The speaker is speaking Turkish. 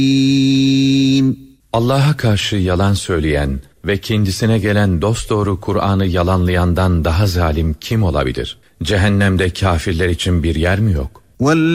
Allah'a karşı yalan söyleyen ve kendisine gelen dosdoğru Kur'an'ı yalanlayandan daha zalim kim olabilir? Cehennemde kâfirler için bir yer mi yok?